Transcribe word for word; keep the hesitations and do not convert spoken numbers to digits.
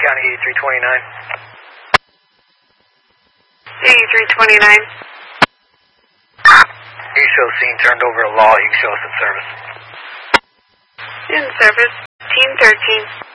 County eighty-three twenty-nine. eighty-three twenty-nine. You show scene turned over to law. You can show us in service. In service. Team thirteen.